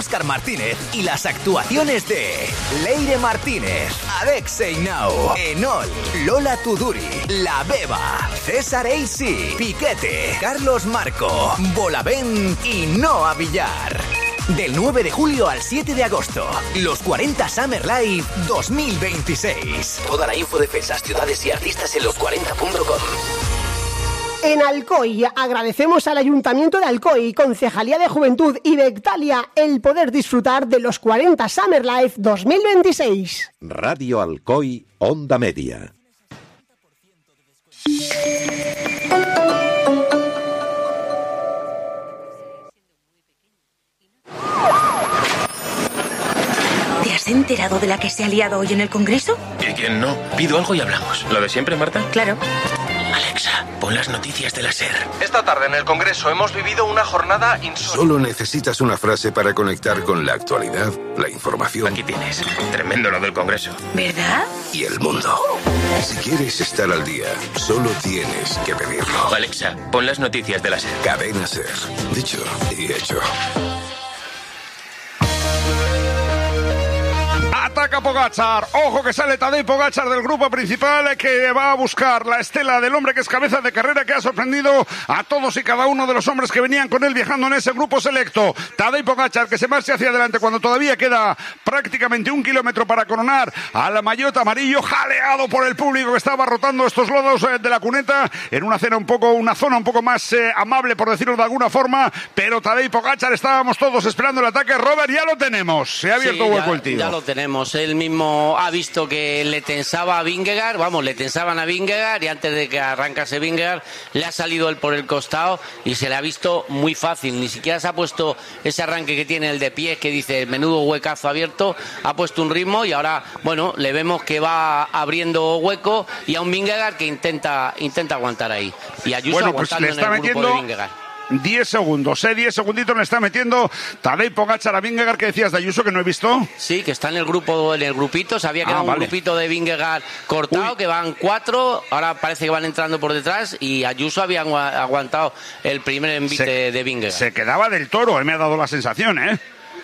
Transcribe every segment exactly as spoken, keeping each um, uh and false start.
Óscar Martínez y las actuaciones de Leire Martínez, Alex Seinau, Enol, Lola Tuduri, La Beba, César Eisi, Piquete, Carlos Marco, Bolavén y Noa Villar. Del nueve de julio al siete de agosto, los cuarenta Summer Live dos mil veintiséis. Toda la info de fechas, ciudades y artistas en los cuarenta punto com. En Alcoy agradecemos al Ayuntamiento de Alcoy, Concejalía de Juventud y Bectalia el poder disfrutar de los cuarenta Summer Live dos mil veintiséis. Radio Alcoy, Onda Media. ¿Te has enterado de la que se ha liado hoy en el Congreso? ¿Y quién no? Pido algo y hablamos. ¿Lo de siempre, Marta? Claro. Alexa, pon las noticias de la SER. Esta tarde en el Congreso hemos vivido una jornada insólita. Solo necesitas una frase para conectar con la actualidad, la información. Aquí tienes. Tremendo lo del Congreso. ¿Verdad? Y el mundo. Si quieres estar al día, solo tienes que pedirlo. Alexa, pon las noticias de la SER. Cadena SER. Dicho y hecho. Ataca Pogačar, ojo que sale Tadej Pogačar del grupo principal que va a buscar la estela del hombre que es cabeza de carrera, que ha sorprendido a todos y cada uno de los hombres que venían con él viajando en ese grupo selecto. Tadej Pogačar que se marcha hacia adelante cuando todavía queda prácticamente un kilómetro para coronar al maillot amarillo, jaleado por el público que estaba rotando estos lodos de la cuneta en una zona un poco, una zona un poco más eh, amable, por decirlo de alguna forma, pero Tadej Pogačar estábamos todos esperando el ataque. Robert, ya lo tenemos, se ha abierto sí, hueco ya, el tío. Ya lo tenemos. Él mismo ha visto que le tensaba a Vingegaard, vamos, le tensaban a Vingegaard y antes de que arrancase Vingegaard le ha salido él por el costado y se le ha visto muy fácil. Ni siquiera se ha puesto ese arranque que tiene el de pies que dice menudo huecazo abierto, ha puesto un ritmo y ahora, bueno, le vemos que va abriendo hueco y a un Vingegaard que intenta intenta aguantar ahí. Y Ayuso bueno, pues aguantando le está en el metiendo... grupo de Vingegaard. diez segundos, ¿eh? diez segunditos le está metiendo Tadej Pogačar a Vingegaard, que decías de Ayuso que no he visto. Sí, que está en el grupo, en el grupito, se había quedado ah, vale. un grupito de Vingegaard cortado, Uy. que van cuatro, ahora parece que van entrando por detrás y Ayuso había aguantado el primer envite se, de Vingegaard. Se quedaba del Toro, eh, me ha dado la sensación, ¿eh?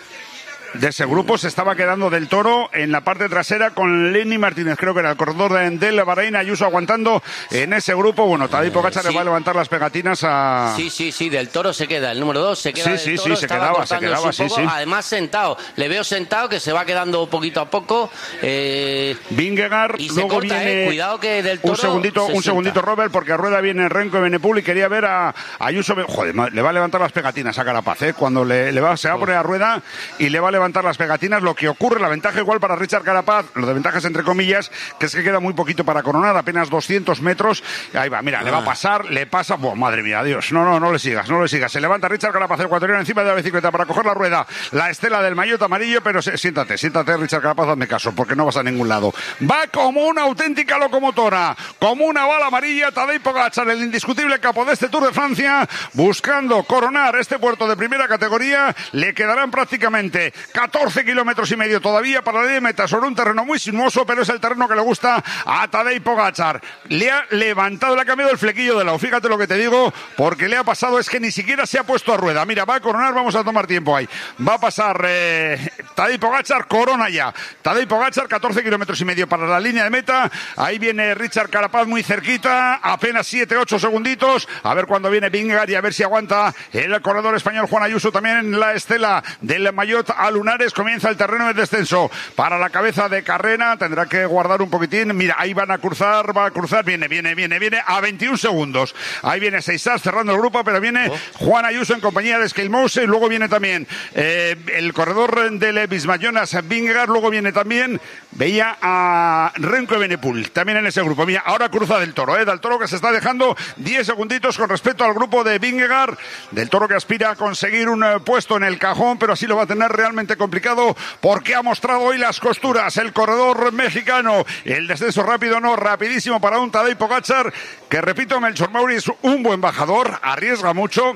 De ese grupo se estaba quedando del Toro en la parte trasera con Lenny Martínez, creo que era el corredor de, del Bahrein. Ayuso aguantando en ese grupo. Bueno, Tadej Pogačar sí. le va a levantar las pegatinas a... Sí, sí, sí, del Toro se queda, el número dos se queda sí, del sí, Toro, sí, se quedaba, se quedaba, sí, sí. Además sentado, le veo sentado que se va quedando poquito a poco. Eh... Vingegaard, y luego corta, viene... Eh, cuidado que del Toro un segundito, un segundito, Robert, porque a rueda viene Renko y Benepul y quería ver a Ayuso. Joder, le va a levantar las pegatinas a Carapaz, ¿eh? Cuando le, le va, se va a poner a rueda y le va a levantar las pegatinas. Lo que ocurre, la ventaja igual para Richard Carapaz, lo de ventajas entre comillas, que es que queda muy poquito para coronar, apenas doscientos metros. Ahí va, mira, ah. le va a pasar, le pasa, oh, madre mía, Dios, no, no, no le sigas, no le sigas. Se levanta Richard Carapaz, el ecuatoriano, encima de la bicicleta para coger la rueda, la estela del maillot amarillo, pero se, siéntate, siéntate, Richard Carapaz, hazme caso, porque no vas a ningún lado. Va como una auténtica locomotora, como una bala amarilla, Tadej Pogačar, el indiscutible capo de este Tour de Francia, buscando coronar este puerto de primera categoría. Le quedarán prácticamente catorce kilómetros y medio todavía para la línea de meta sobre un terreno muy sinuoso, pero es el terreno que le gusta a Tadej Pogačar. Le ha levantado, le ha cambiado el flequillo de lado, fíjate lo que te digo, porque le ha pasado, es que ni siquiera se ha puesto a rueda. Mira, va a coronar, vamos a tomar tiempo ahí. Va a pasar eh, Tadej Pogačar, corona ya. Tadej Pogačar, catorce kilómetros y medio para la línea de meta. Ahí viene Richard Carapaz muy cerquita, apenas siete, ocho segunditos. A ver cuándo viene Vingegaard y a ver si aguanta el corredor español Juan Ayuso también en la estela del maillot a lunares. Comienza el terreno de descenso para la cabeza de carrera, tendrá que guardar un poquitín. Mira, ahí van a cruzar, va a cruzar, viene, viene, viene, viene a veintiún segundos. Ahí viene Seisas cerrando el grupo, pero viene oh. Juan Ayuso en compañía de Skelmose, y luego viene también eh, el corredor del Bismarck, Jonas Vingegaard, luego viene también, veía a Renko Evenepoel, también en ese grupo. Mira, ahora cruza del Toro, eh, del Toro que se está dejando diez segunditos con respecto al grupo de Vingegaard, del Toro que aspira a conseguir un eh, puesto en el cajón, pero así lo va a tener realmente complicado, porque ha mostrado hoy las costuras el corredor mexicano. El descenso rápido no, rapidísimo para un Tadej Pogačar, que repito, Melchor Mauri es un buen bajador, arriesga mucho,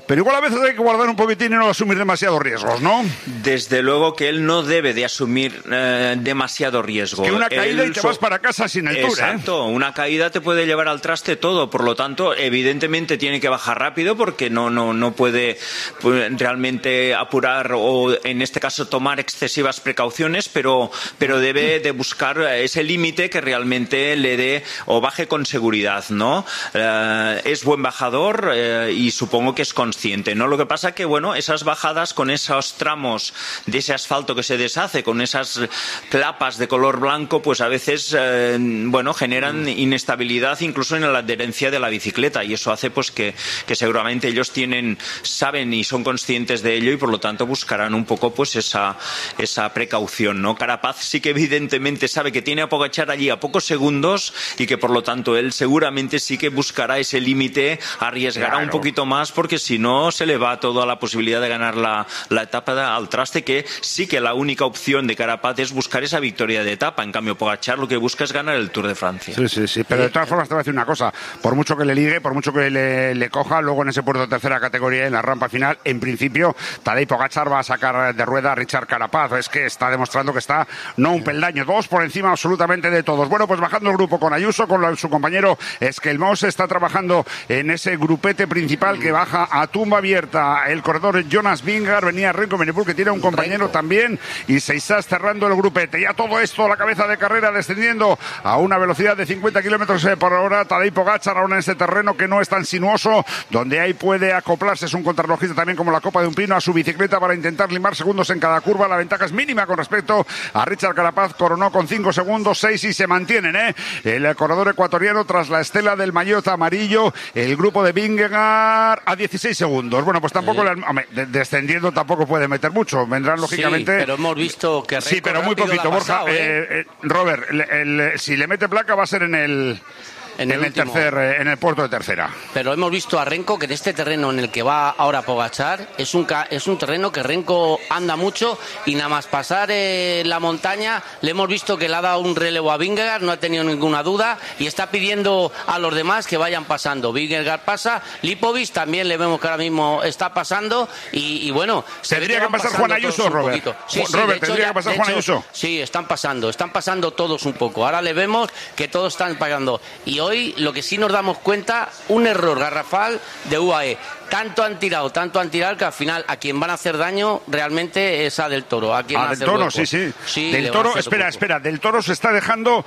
pero igual a veces hay que guardar un poquitín y no asumir demasiados riesgos, ¿no? Desde luego que él no debe de asumir eh, demasiado riesgo. Es que una caída él y te so... vas para casa sin el Tour, ¿eh? Exacto, una caída te puede llevar al traste todo, por lo tanto, evidentemente tiene que bajar rápido porque no, no, no puede pues, realmente apurar o, en este caso, tomar excesivas precauciones, pero, pero debe de buscar ese límite que realmente le dé o baje con seguridad, ¿no? Eh, es buen bajador eh, y supongo que es consciente, ¿no? Lo que pasa que, bueno, esas bajadas con esos tramos de ese asfalto que se deshace, con esas clapas de color blanco, pues a veces, eh, bueno, generan inestabilidad incluso en la adherencia de la bicicleta y eso hace pues que, que seguramente ellos tienen, saben y son conscientes de ello y por lo tanto buscarán un poco pues esa, esa precaución, ¿no? Carapaz sí que evidentemente sabe que tiene a Pogačar allí a pocos segundos y que por lo tanto él seguramente sí que buscará ese límite, arriesgará claro. un poquito más porque si no se le va toda la posibilidad de ganar la, la etapa al traste, que sí que la única opción de Carapaz es buscar esa victoria de etapa. En cambio, Pogačar lo que busca es ganar el Tour de Francia. Sí, sí, sí. Pero de todas formas te voy a decir una cosa. Por mucho que le ligue, por mucho que le, le coja, luego en ese puerto de tercera categoría, en la rampa final, en principio, Tadej Pogačar va a sacar de rueda a Richard Carapaz. Es que está demostrando que está no un peldaño, dos por encima absolutamente de todos. Bueno, pues bajando el grupo con Ayuso, con la, su compañero Esquelmós, está trabajando en ese grupete principal que baja a tumba abierta. El corredor Jonas Vingegaard, venía Renko Evenepoel, que tiene un compañero Renko. también, y se está cerrando el grupete. Ya todo esto, la cabeza de carrera descendiendo a una velocidad de cincuenta kilómetros por hora. Tadej Pogačar ahora en este terreno que no es tan sinuoso, donde ahí puede acoplarse, es un contrarrelojista también como la copa de un pino, a su bicicleta para intentar limar segundos en cada curva. La ventaja es mínima con respecto a Richard Carapaz, coronó con cinco segundos, seis y se mantienen, ¿eh? El corredor ecuatoriano tras la estela del maillot amarillo, el grupo de Vingegaard a dieciséis segundos. Bueno, pues tampoco, sí. le, hombre, descendiendo tampoco puede meter mucho, vendrán lógicamente. Sí, pero hemos visto que sí, pero muy poquito, Borja. Pasado, ¿eh? Eh, Robert, el, el, si le mete placa va a ser en el... En el, en el tercer, en el puerto de tercera. Pero hemos visto a Renko que en este terreno en el que va ahora Pogačar es un es un terreno que Renko anda mucho y nada más pasar eh, la montaña le hemos visto que le ha dado un relevo a Vingegaard, no ha tenido ninguna duda y está pidiendo a los demás que vayan pasando. Vingegaard pasa, Lipovic también le vemos que ahora mismo está pasando y, y bueno, se tendría que, que pasar Juan Ayuso, Robert. Sí, sí, Robert, tendría ya, que pasar Juan hecho, Ayuso. Sí, están pasando, están pasando todos un poco. Ahora le vemos que todos están pagando y hoy lo que sí nos damos cuenta, un error garrafal de U A E. Tanto han tirado, tanto han tirado que al final a quien van a hacer daño realmente es a Del Toro. A quien ah, Del Toro, hueco. sí, sí. sí Del Toro, espera, hueco. espera, Del Toro se está dejando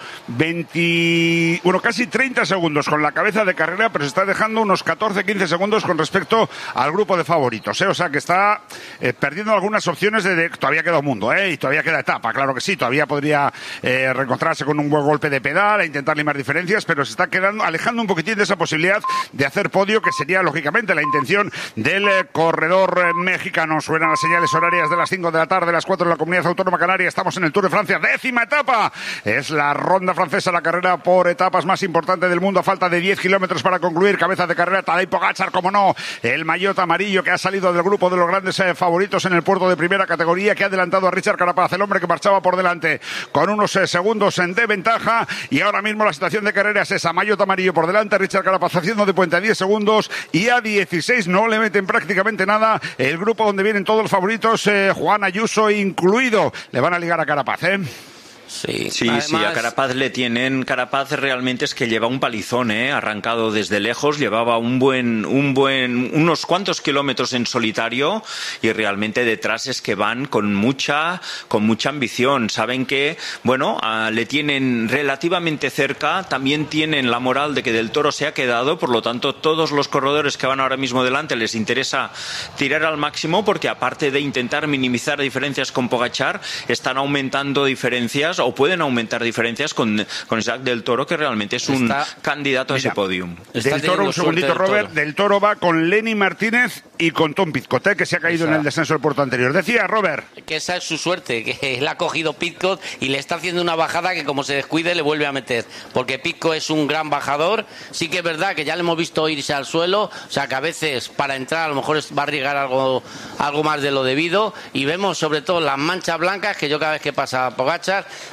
veinte, bueno, casi treinta segundos con la cabeza de carrera, pero se está dejando unos catorce quince segundos con respecto al grupo de favoritos, ¿eh? O sea que está eh, perdiendo algunas opciones de, de... Todavía queda un mundo, ¿eh? Y todavía queda etapa, claro que sí, todavía podría eh, reencontrarse con un buen golpe de pedal e intentar limar diferencias, pero se está quedando, alejando un poquitín de esa posibilidad de hacer podio, que sería lógicamente la intención del eh, corredor eh, mexicano. Suenan las señales horarias de las cinco de la tarde, las cuatro de la Comunidad Autónoma Canaria. Estamos en el Tour de Francia, décima etapa. Es la ronda francesa, la carrera por etapas más importante del mundo. A falta de diez kilómetros para concluir. Cabeza de carrera Tadej Pogačar, como no, el maillot amarillo que ha salido del grupo de los grandes eh, favoritos en el puerto de primera categoría, que ha adelantado a Richard Carapaz, el hombre que marchaba por delante con unos eh, segundos en de ventaja. Y ahora mismo la situación de carrera es esa: maillot amarillo por delante, Richard Carapaz haciendo de puente a diez segundos y a dieciséis no le meten prácticamente nada. El grupo donde vienen todos los favoritos, eh, Juan Ayuso incluido, le van a ligar a Carapaz, ¿eh? Sí, sí, Además... sí, a Carapaz le tienen. Carapaz realmente es que lleva un palizón, ¿eh? Arrancado desde lejos, llevaba un buen, un buen, unos cuantos kilómetros en solitario y realmente detrás es que van con mucha, con mucha ambición. Saben que, bueno, uh, le tienen relativamente cerca, también tienen la moral de que Del Toro se ha quedado, por lo tanto todos los corredores que van ahora mismo delante les interesa tirar al máximo porque aparte de intentar minimizar diferencias con Pogačar, están aumentando diferencias o pueden aumentar diferencias con, con Jacques Del Toro, que realmente es un está, mira, candidato a ese podium. Del Toro, un segundito, del Robert. Toro. Del Toro va con Lenny Martínez y con Tom Pidcock, ¿eh? Que se ha caído esa. en el descenso del puerto anterior. Decía, Robert. Que esa es su suerte, que él ha cogido Pidcock y le está haciendo una bajada que como se descuide le vuelve a meter. Porque Pidcock es un gran bajador. Sí que es verdad que ya le hemos visto irse al suelo, o sea que a veces para entrar a lo mejor va a arriesgar algo, algo más de lo debido. Y vemos sobre todo las manchas blancas, que yo cada vez que pasa a Pogačar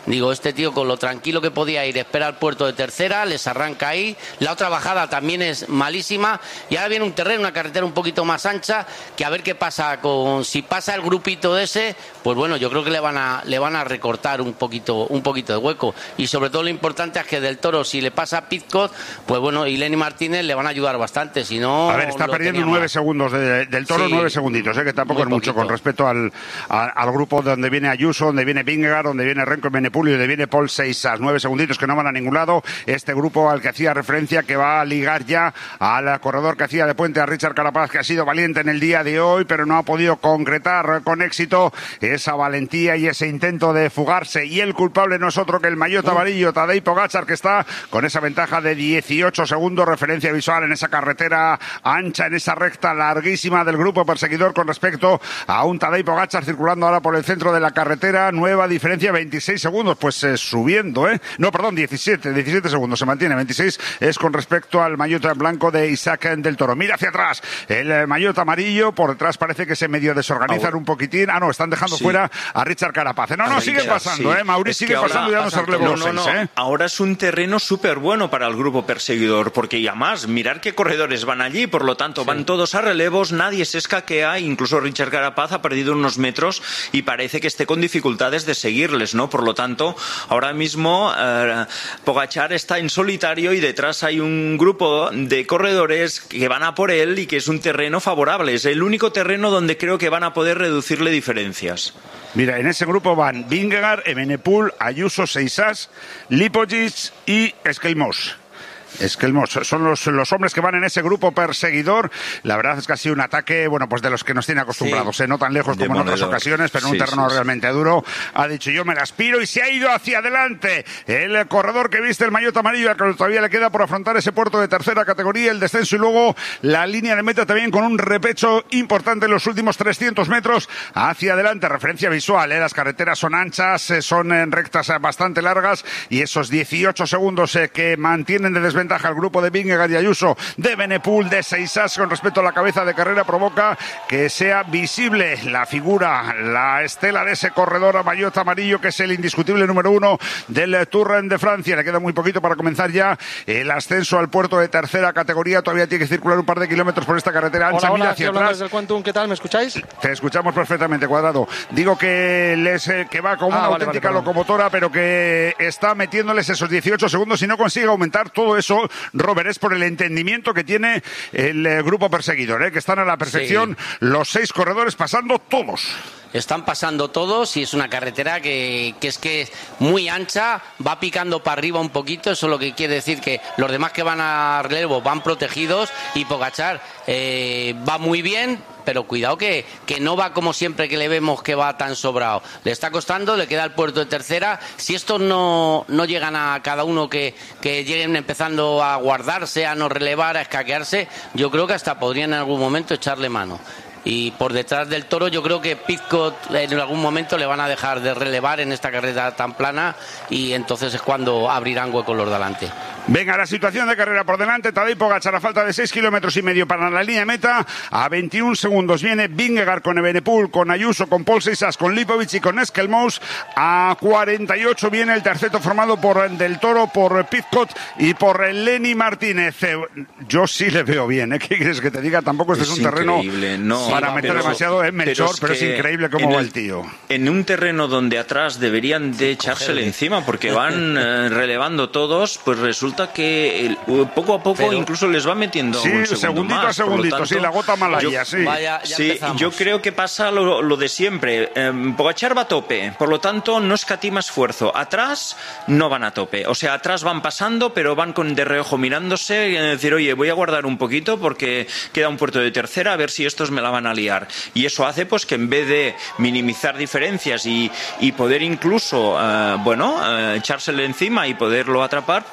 Digo, este tío con lo tranquilo que podía ir, espera al puerto de tercera, les arranca ahí. La otra bajada también es malísima. Y ahora viene un terreno, una carretera un poquito más ancha, que a ver qué pasa con... Si pasa el grupito de ese, pues bueno, yo creo que le van a, le van a recortar un poquito, un poquito de hueco. Y sobre todo lo importante es que del Toro, si le pasa a Pidcock, pues bueno, y Lenny Martínez le van a ayudar bastante. Si no, a ver, está perdiendo nueve segundos de, del Toro, sí, nueve segunditos, ¿eh? Que tampoco es mucho con respecto al, a, al grupo donde viene Ayuso, donde viene Vingegaard, donde viene Renko Evenepoel y donde viene Paul Seixas. Nueve segunditos que no van a ningún lado. Este grupo al que hacía referencia, que va a ligar ya al corredor que hacía de puente a Richard Carapaz, que ha sido valiente en el día de hoy, pero no ha podido concretar con éxito esa valentía y ese intento de fugarse. Y el culpable no es otro que el maillot amarillo, Tadej Pogačar, que está con esa ventaja de dieciocho segundos, referencia visual en esa carretera ancha, en esa recta larguísima del grupo perseguidor con respecto a un Tadej Pogačar circulando ahora por el centro de la carretera. Nueva diferencia, veintiséis segundos, pues eh, subiendo, ¿eh? No, perdón, diecisiete, diecisiete segundos se mantiene, veintiséis es con respecto al maillot blanco de Isaac del Toro. Mira hacia atrás el eh, maillot amarillo, por detrás parece que se medio desorganizan ah, un poquitín. Ah, no, están dejando sí. fuera a Richard Carapaz. No, no, sigue pasando, sí. ¿eh? Mauricio sigue pasando y dándose relevo. No, no, no. ¿eh? Ahora es un terreno súper bueno para el grupo perseguidor, porque ya más, mirar qué corredores van allí, por lo tanto, sí. van todos a relevos, nadie se escaquea, incluso Richard Carapaz ha perdido unos metros y parece que esté con dificultades de seguirles, ¿no? Por lo tanto, ahora mismo eh, Pogačar está en solitario y detrás hay un grupo de corredores que van a por él y que es un terreno favorable. Es el único terreno donde creo que van a poder reducirle diferencias. Mira, en ese grupo van Vingegaard, Evenepoel, Ayuso, Seixas, Lipovic y Skelmos. Es que son los, los hombres que van en ese grupo perseguidor. La verdad es que ha sido un ataque, bueno, pues de los que nos tiene acostumbrados, sí. ¿eh? No tan lejos como en otras ocasiones, pero en sí, un terreno sí, realmente sí. duro. Ha dicho, yo me la aspiro, y se ha ido hacia adelante. El corredor que viste el maillot amarillo, que todavía le queda por afrontar ese puerto de tercera categoría, el descenso y luego la línea de meta también con un repecho importante en los últimos trescientos metros hacia adelante. Referencia visual, ¿eh? Las carreteras son anchas, son en rectas bastante largas, y esos dieciocho segundos eh, que mantienen de desventaja el grupo de Vingegaard y Ayuso, de Evenepoel, de Seixas con respecto a la cabeza de carrera, provoca que sea visible la figura, la estela de ese corredor a maillot amarillo, que es el indiscutible número uno del Tour de Francia. Le queda muy poquito para comenzar ya el ascenso al puerto de tercera categoría. Todavía tiene que circular un par de kilómetros por esta carretera ancha. Hola, hola, Mira hacia atrás. Desde el Quantum, ¿qué tal? ¿Me escucháis? Te escuchamos perfectamente, Cuadrado. Digo que les eh, que va como ah, una vale, auténtica vale, locomotora, pero que está metiéndoles esos dieciocho segundos y no consigue aumentar todo eso. Robert, es por el entendimiento que tiene el eh, grupo perseguidor, ¿eh? Que están a la perfección, sí. Los seis corredores pasando todos. Están pasando todos y es una carretera que, que es que es muy ancha, va picando para arriba un poquito, eso es lo que quiere decir que los demás que van a relevo van protegidos y Pogačar eh, va muy bien, pero cuidado que, que no va como siempre que le vemos que va tan sobrado. Le está costando, le queda el puerto de tercera. Si estos no, no llegan a cada uno que, que lleguen empezando a guardarse, a no relevar, a escaquearse, yo creo que hasta podrían en algún momento echarle mano. Y por detrás del Toro yo creo que Pidcock en algún momento le van a dejar de relevar en esta carrera tan plana y entonces es cuando abrirán huecos los de delante. Venga, la situación de carrera por delante. Tadej Pogačar a falta de seis kilómetros y medio para la línea de meta. A veintiún segundos viene Vingegaard con Evenepoel, con Ayuso, con Paul Seixas, con Lipovic y con Skelmos. A cuarenta y ocho viene el terceto formado por Del Toro, por Pidcock y por Lenny Martínez. Yo sí le veo bien, ¿eh? ¿Qué quieres que te diga? Tampoco este es, es un terreno no, para sí, meter pero, demasiado en Melchor, pero es, pero es increíble cómo va el, el tío. En un terreno donde atrás deberían de echársele encima porque van eh, relevando todos, pues resulta que el, poco a poco pero, incluso les va metiendo sí, un segundo segundito más, a segundito, tanto, sí, la gota malaya, yo, sí. Vaya, sí, yo creo que pasa lo, lo de siempre. Eh, Pogačar va a tope, por lo tanto no escatima esfuerzo. Atrás no van a tope, o sea, atrás van pasando, pero van con de reojo mirándose y decir, oye, voy a guardar un poquito porque queda un puerto de tercera, a ver si estos me la van a liar. Y eso hace pues que en vez de minimizar diferencias y, y poder incluso, eh, bueno, eh, echársele encima y poderlo atrapar, pues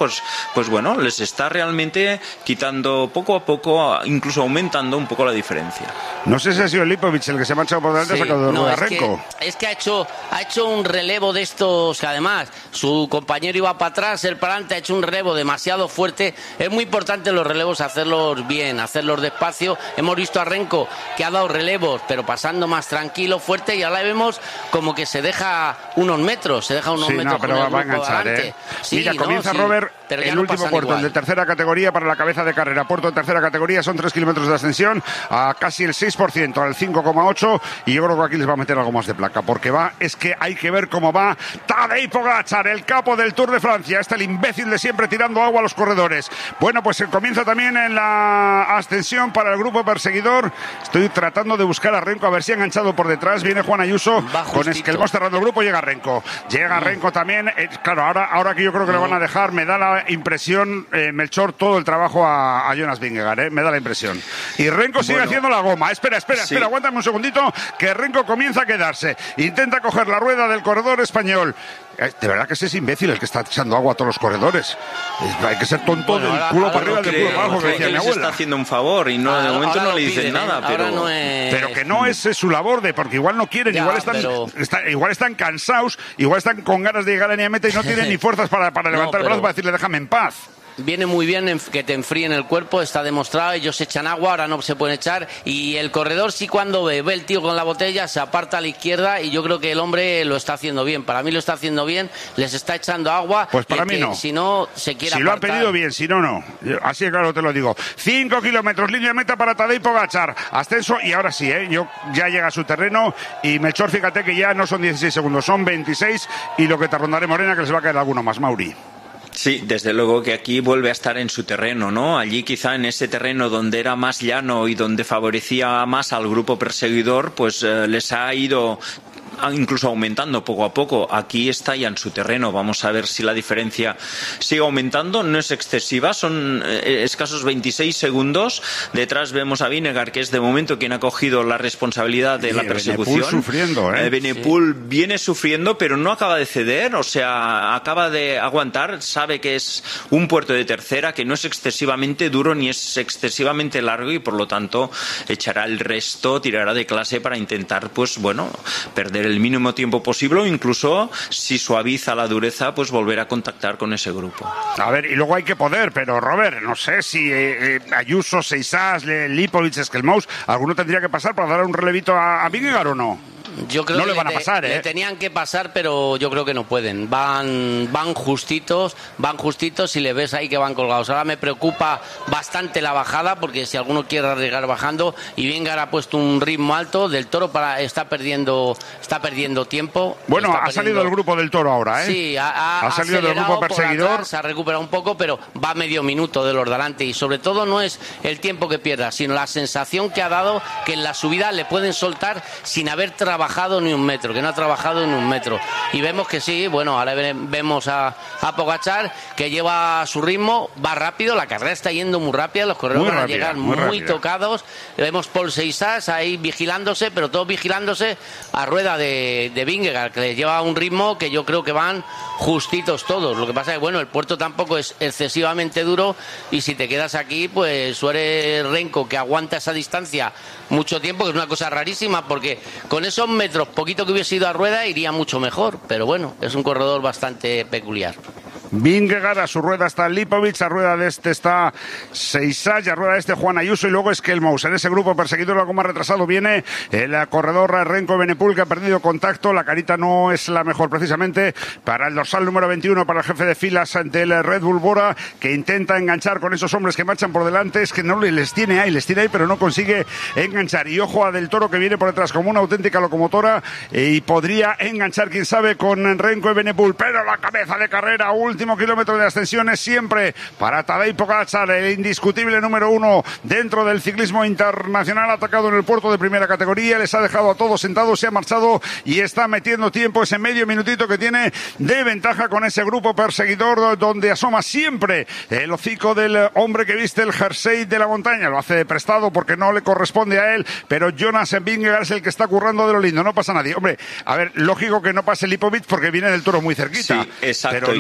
pues bueno, les está realmente quitando poco a poco, incluso aumentando un poco la diferencia. No sé si ha sido Lipovic el que se ha marchado por delante, sí, ha sacado de no, rueda es Renko. Que, es que ha hecho, ha hecho un relevo de estos que además su compañero iba para atrás, él para adelante, ha hecho un relevo demasiado fuerte. Es muy importante los relevos hacerlos bien, hacerlos despacio. Hemos visto a Renko que ha dado relevos, pero pasando más tranquilo, fuerte, y ahora vemos como que se deja unos metros, se deja unos sí, metros no, pero con el va a grupo enganchar, delante. ¿eh? Sí, Mira, no, comienza sí, Robert el no último puerto, igual. El de tercera categoría para la cabeza de carrera. Puerto de tercera categoría, son tres kilómetros de ascensión a casi el seis por ciento, al cinco coma ocho, y yo creo que aquí les va a meter algo más de placa, porque va, es que hay que ver cómo va Tadej Pogačar, el capo del Tour de Francia. Está el imbécil de siempre tirando agua a los corredores. Bueno, pues comienza también en la ascensión para el grupo perseguidor. Estoy tratando de buscar a Renko, a ver si ha enganchado por detrás. Viene Juan Ayuso con Esquelmós cerrando el grupo. Llega Renko. Llega Renko también. Eh, claro, ahora, ahora que yo creo que le van a dejar, me da la impresión, eh, Melchor, todo el trabajo a, a Jonas Vingegaard, eh, me da la impresión. Y Renko sigue bueno. haciendo la goma. Espera, espera, sí. espera, aguántame un segundito, que Renko comienza a quedarse. Intenta coger la rueda del corredor español. De verdad que ese es imbécil el que está echando agua a todos los corredores. Hay que ser tonto bueno, del ahora, culo ahora para arriba, del culo para abajo, que decía mi abuela. Está haciendo un favor y no, ahora, de momento no le dicen piden, nada. Pero... No es... pero que no es, es su labor, de porque igual no quieren, ya, igual están pero... está, igual están cansados, igual están con ganas de llegar a la meta y no tienen ni fuerzas para, para levantar no, pero... el brazo para decirle déjame en paz. Viene muy bien que te enfríen el cuerpo, está demostrado, ellos echan agua, ahora no se pueden echar, y el corredor sí cuando ve, ve el tío con la botella, se aparta a la izquierda, y yo creo que el hombre lo está haciendo bien, para mí lo está haciendo bien, les está echando agua. Pues para mí que, no. Si no, se quiere Si apartar. Lo han pedido bien, si no, no. Así de claro te lo digo. Cinco kilómetros, línea de meta para Tadej Pogačar, ascenso, y ahora sí, ¿eh? Yo, ya llega a su terreno, y Melchor, fíjate que ya no son dieciséis segundos, son veintiséis, y lo que te rondaré, Morena, que les va a caer alguno más, Mauri. Sí, desde luego que aquí vuelve a estar en su terreno, ¿no? Allí quizá en ese terreno donde era más llano y donde favorecía más al grupo perseguidor, pues eh, les ha ido incluso aumentando poco a poco. Aquí está ya en su terreno. Vamos a ver si la diferencia sigue aumentando. No es excesiva, son eh, escasos veintiséis segundos. Detrás vemos a Vingegaard, que es de momento quien ha cogido la responsabilidad de sí, la persecución. Benepul sufriendo, ¿eh? eh Benepul sí. viene sufriendo, pero no acaba de ceder, o sea, acaba de aguantar. Sabe que es un puerto de tercera, que no es excesivamente duro ni es excesivamente largo, y por lo tanto echará el resto, tirará de clase para intentar, pues bueno, perder el mínimo tiempo posible, o incluso si suaviza la dureza, pues volver a contactar con ese grupo. A ver, y luego hay que poder, pero Robert, no sé si eh, eh, Ayuso, Seisás, Lipovic, Esquelmós, alguno tendría que pasar para dar un relevito a, a Vingegaard, ¿o no? Yo creo no que le van a pasar, le, ¿eh? Le tenían que pasar, pero yo creo que no pueden. Van, van justitos, van justitos y le ves ahí que van colgados. Ahora me preocupa bastante la bajada, porque si alguno quiere arriesgar bajando, y Vingegaard ha puesto un ritmo alto, Del Toro para está perdiendo, está perdiendo tiempo. Bueno, ha perdiendo... salido el grupo Del Toro ahora, ¿eh? Sí, ha, ha, ha salido del grupo perseguidor. Atrás, se ha recuperado un poco, pero va medio minuto de los de delante, y sobre todo no es el tiempo que pierda, sino la sensación que ha dado que en la subida le pueden soltar sin haber trabajado ni un metro, que no ha trabajado en un metro, y vemos que sí. Bueno, ahora vemos a, a Pogačar, que lleva su ritmo, va rápido, la carrera está yendo muy rápida, los corredores van a llegar muy, muy tocados. Vemos Paul Seisás ahí vigilándose, pero todos vigilándose a rueda de, de Vingegaard, que le lleva un ritmo que yo creo que van justitos todos. Lo que pasa es que bueno, el puerto tampoco es excesivamente duro, y si te quedas aquí, pues suele Renko, que aguanta esa distancia mucho tiempo, que es una cosa rarísima, porque con esos metros, poquito que hubiese ido a rueda, iría mucho mejor, pero bueno, es un corredor bastante peculiar. Vingegaard, a su rueda está Lipovic, a rueda de este está Seisás, y a rueda de este Juan Ayuso, y luego Esquelmós. En ese grupo perseguidor algo más retrasado viene el corredor Renko Benepul, que ha perdido contacto. La carita no es la mejor precisamente para el dorsal número veintiuno, para el jefe de filas del Red Bull Bora, que intenta enganchar con esos hombres que marchan por delante. Es que no les tiene ahí, les tiene ahí, pero no consigue enganchar. Y ojo a Del Toro, que viene por detrás como una auténtica locomotora, y podría enganchar, quién sabe, con Renko y Benepul, pero la cabeza de carrera, último kilómetro de ascensión, es siempre para Tadej Pogačar, el indiscutible número uno dentro del ciclismo internacional. Atacado en el puerto de primera categoría, les ha dejado a todos sentados, se ha marchado y está metiendo tiempo, ese medio minutito que tiene de ventaja con ese grupo perseguidor, donde asoma siempre el hocico del hombre que viste el jersey de la montaña. Lo hace de prestado porque no le corresponde a él, pero Jonas Vingegaard es el que está currando de lo lindo. No pasa nadie. Hombre, a ver, lógico que no pase Lipovic porque viene Del Toro muy cerquita. Sí, exacto. Pero no y le sé... veíamos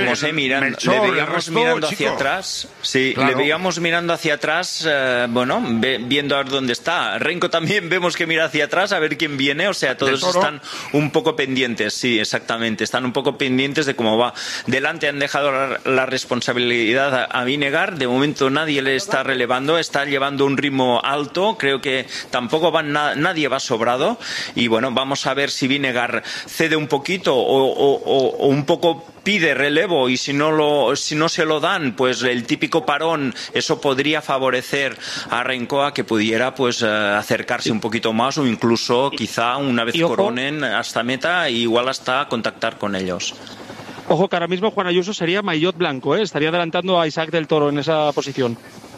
veíamos, eh, mirando, Melchor, le veíamos resto, mirando chico. hacia atrás. Sí, Claro. le veíamos mirando hacia atrás, eh, bueno, ve, viendo a ver dónde está. Renko también vemos que mira hacia atrás a ver quién viene, o sea, todos están un poco pendientes, sí, exactamente, están un poco pendientes de cómo va. Delante han dejado la, la responsabilidad a, a Vinegar, de momento nadie le está relevando, está llevando un ritmo alto, creo que tampoco va na, nadie va sobrado, y bueno, vamos a ver si Vinegar cede un poquito o, o, o, o un poco pide relevo, y si no lo si no se lo dan, pues el típico parón, eso podría favorecer a Renko a que pudiera pues eh, acercarse un poquito más, o incluso quizá una vez coronen hasta meta, e igual hasta contactar con ellos. Ojo que ahora mismo Juan Ayuso sería maillot blanco, ¿eh? Estaría adelantando a Isaac del Toro en esa posición.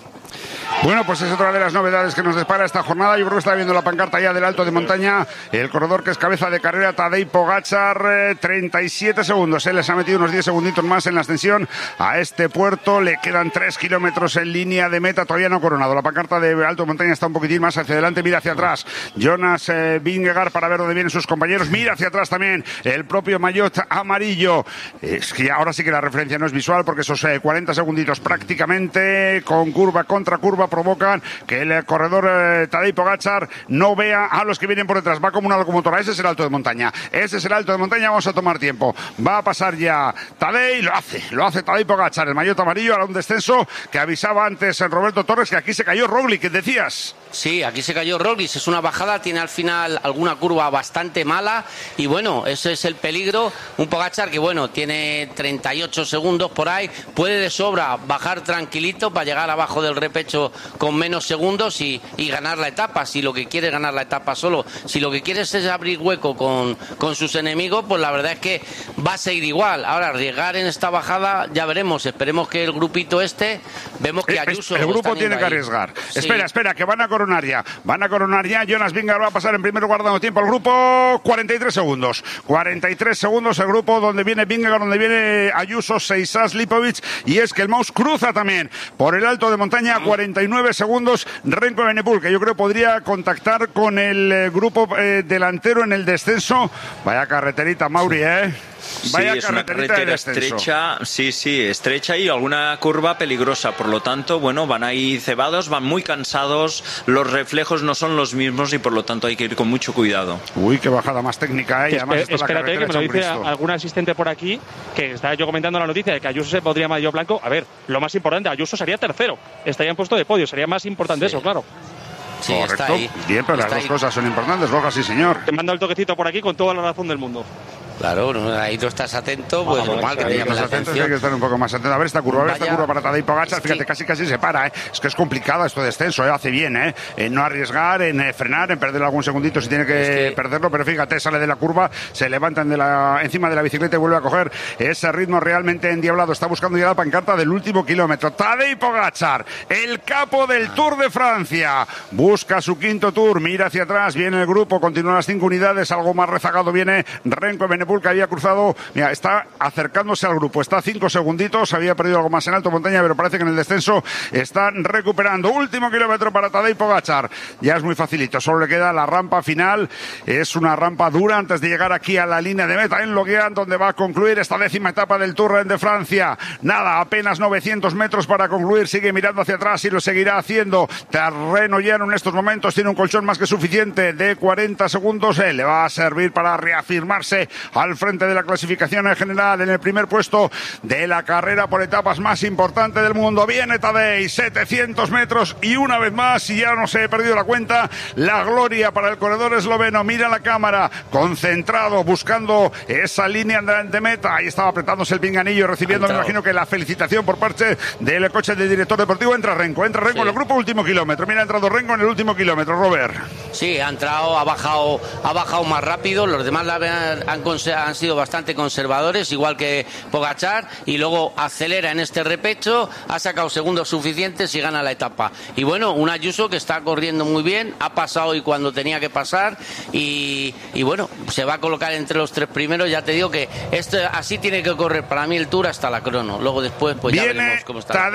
Bueno, pues es otra de las novedades que nos depara esta jornada. Yo creo que está viendo la pancarta ya del Alto de Montaña. El corredor que es cabeza de carrera, Tadej Pogačar, eh, treinta y siete segundos. Él les ha metido unos diez segunditos más en la ascensión a este puerto. Le quedan tres kilómetros en línea de meta. Todavía no ha coronado. La pancarta de Alto de Montaña está un poquitín más hacia adelante. Mira hacia atrás Jonas eh, Vingegaard para ver dónde vienen sus compañeros. Mira hacia atrás también el propio maillot amarillo. Es que ahora sí que la referencia no es visual, porque esos eh, cuarenta segunditos prácticamente con curva contra curva provocan que el corredor eh, Tadej Pogačar no vea a los que vienen por detrás. Va como una locomotora. Ese es el Alto de Montaña. Ese es el Alto de Montaña. Vamos a tomar tiempo. Va a pasar ya Tadej. Lo hace. Lo hace Tadej Pogačar. El maillot amarillo. Ahora un descenso que avisaba antes en Roberto Torres que aquí se cayó Roglic. ¿Qué decías? Sí, aquí se cayó Roglic. Es una bajada. Tiene al final alguna curva bastante mala. Y bueno, ese es el peligro. Un Pogačar que bueno, tiene treinta y ocho segundos por ahí. Puede de sobra bajar tranquilito para llegar abajo del repecho con menos segundos y, y ganar la etapa, si lo que quiere es ganar la etapa solo. Si lo que quiere es abrir hueco con, con sus enemigos, pues la verdad es que va a seguir igual. Ahora, arriesgar en esta bajada, ya veremos. Esperemos que el grupito este, vemos que Ayuso... El grupo tiene que arriesgar. Sí. Espera, espera, que van a coronar ya. Van a coronar ya. Jonas Vingegaard va a pasar en primer lugar dando tiempo al grupo. cuarenta y tres segundos. cuarenta y tres segundos el grupo donde viene Vingegaard, donde viene Ayuso, Seisas, Lipovic, y es que el Mouse cruza también por el Alto de Montaña. cuarenta y nueve segundos Renko Evenepoel, que yo creo podría contactar con el eh, grupo eh, delantero en el descenso. Vaya carreterita, Mauri, ¿eh? Vaya sí, es una carretera estrecha, sí, sí, estrecha y alguna curva peligrosa. Por lo tanto, bueno, van ahí cebados, van muy cansados, los reflejos no son los mismos y por lo tanto hay que ir con mucho cuidado. Uy, qué bajada más técnica, ¿eh? Y además Espérate, espérate que me lo dice algún asistente por aquí, que estaba yo comentando la noticia de que Ayuso se podría maillot blanco. A ver, lo más importante, Ayuso sería tercero, estaría en puesto de podio, sería más importante sí. eso, claro. Sí, correcto. Está ahí. Bien, pero está las ahí. dos cosas son importantes, Borja, sí, señor. Te manda el toquecito por aquí con toda la razón del mundo. Claro, no, ahí tú estás atento, pues ah, normal que te llame la atención. Hay que estar un poco más atento. A ver esta curva, a ver esta Vaya, curva para Tadej Pogačar. es Fíjate, que... casi casi se para, ¿eh? Es que es complicado esto de descenso, ¿eh? Hace bien, ¿eh? En no arriesgar, en eh, frenar, en perder algún segundito si tiene que, es que perderlo, pero fíjate, sale de la curva, se levantan de la, encima de la bicicleta y vuelve a coger ese ritmo realmente endiablado. Está buscando ya la pancarta del último kilómetro. Tadej Pogačar, el capo del Tour de Francia, busca su quinto Tour, mira hacia atrás, viene el grupo, continúan las cinco unidades, algo más rezagado viene Renko Evenepoel, que había cruzado. Mira, está acercándose al grupo, está a cinco segunditos, había perdido algo más en Alto Montaña, pero parece que en el descenso están recuperando. Último kilómetro para Tadej Pogačar, ya es muy facilito, solo le queda la rampa final, es una rampa dura antes de llegar aquí a la línea de meta en Loguean, donde va a concluir esta décima etapa del Tour de Francia. Nada, apenas novecientos metros para concluir, sigue mirando hacia atrás y lo seguirá haciendo. Terreno llano en estos momentos, tiene un colchón más que suficiente de cuarenta segundos, eh, le va a servir para reafirmarse al frente de la clasificación en general, en el primer puesto de la carrera por etapas más importante del mundo. Viene Tadej, setecientos metros y una vez más, y ya no se he perdido la cuenta, la gloria para el corredor esloveno. Mira la cámara, concentrado, buscando esa línea de meta. Ahí estaba apretándose el pinganillo, recibiendo, me imagino que la felicitación por parte del coche del director deportivo. Entra Renko, entra Renko sí. en el grupo último kilómetro. Mira, ha entrado Renko en el último kilómetro, Robert. Sí, ha entrado, ha bajado, ha bajado más rápido. Los demás la han, han, han sido bastante conservadores, igual que Pogačar, y luego acelera en este repecho, ha sacado segundos suficientes y gana la etapa. Y bueno, un Ayuso que está corriendo muy bien, ha pasado y cuando tenía que pasar, y, y bueno, se va a colocar entre los tres primeros. Ya te digo que esto así tiene que correr para mí el Tour hasta la crono. Luego después pues ya Viene veremos cómo está. Tadej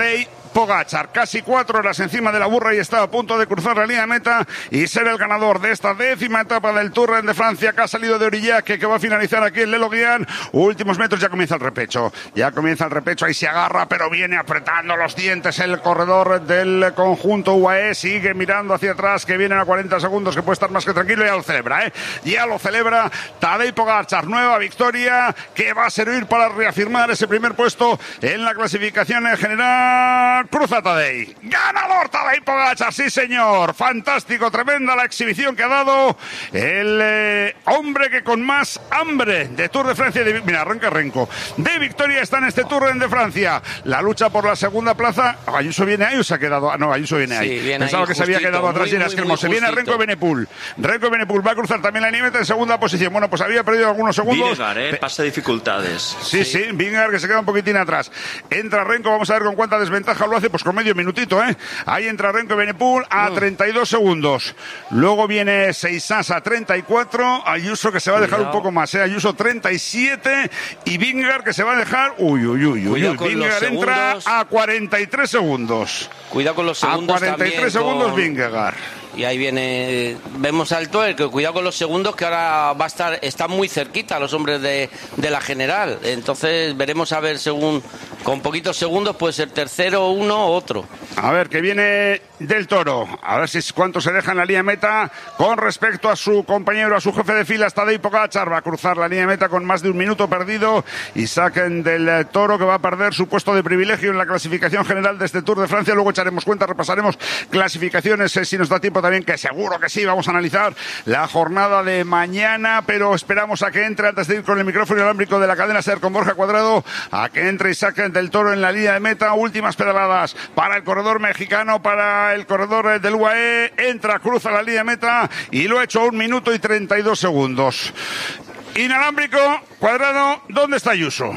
Pogačar. Casi cuatro horas encima de la burra y está a punto de cruzar la línea de meta y ser el ganador de esta décima etapa del Tour de Francia, que ha salido de Orillaque, que va a finalizar aquí en Le Loguian. Últimos metros, ya comienza el repecho. Ya comienza el repecho, ahí se agarra, pero viene apretando los dientes el corredor del conjunto U A E. Sigue mirando hacia atrás, que vienen a cuarenta segundos, que puede estar más que tranquilo. Ya lo celebra, ¿eh? Ya lo celebra Tadej Pogačar. Nueva victoria que va a servir para reafirmar ese primer puesto en la clasificación en general. Cruza Tadej. Ganador Tadej Pogačar, sí señor. Fantástico, tremenda la exhibición que ha dado el eh, hombre que con más hambre de Tour de Francia. De, mira, arranca Renko. De victoria está en este Tour de Francia. La lucha por la segunda plaza. Ayuso viene ahí o se ha quedado. No, Ayuso viene ahí. Sí, viene Pensaba ahí, que justito, se había quedado atrás y era Esquermo. Se viene Renko Benepul. Renko Benepul va a cruzar también la nieve en segunda posición. Bueno, pues había perdido algunos segundos. Vingegaard, eh, pasa dificultades. Sí, sí, sí, Vingegaard que se queda un poquitín atrás. Entra Renko, vamos a ver con cuánta desventaja lo hace, pues con medio minutito, ¿eh? Ahí entra Renko Benepul a treinta y dos segundos. Luego viene Seisas a treinta y cuatro. Ayuso que se va a dejar Cuidado. un poco más, ¿eh? Ayuso treinta y siete. Y Vingegaard que se va a dejar. Uy, uy, uy, uy. uy. Vingegaard entra a cuarenta y tres segundos. Cuidado con los segundos. A cuarenta y tres segundos con... Vingegaard. Y ahí viene, vemos al Tour, que cuidado con los segundos, que ahora va a estar, están muy cerquita los hombres de, de la general. Entonces veremos a ver, según, con poquitos segundos, puede ser tercero uno o otro. A ver, que viene del Toro. A ver si cuánto se deja en la línea de meta con respecto a su compañero, a su jefe de filas, Tadej Pogačar. Va a cruzar la línea de meta con más de un minuto perdido y saquen del Toro, que va a perder su puesto de privilegio en la clasificación general de este Tour de Francia. Luego echaremos cuenta, repasaremos clasificaciones, eh, si nos da tiempo también, que seguro que sí. Vamos a analizar la jornada de mañana, pero esperamos a que entre, antes de ir con el micrófono inalámbrico de la cadena SER con Borja Cuadrado, a que entre y saquen del Toro en la línea de meta. Últimas pedaladas para el corredor mexicano, para el corredor del U A E. Entra, cruza la línea de meta y lo ha hecho a un minuto y treinta y dos segundos. Inalámbrico, Cuadrado, ¿dónde está Ayuso?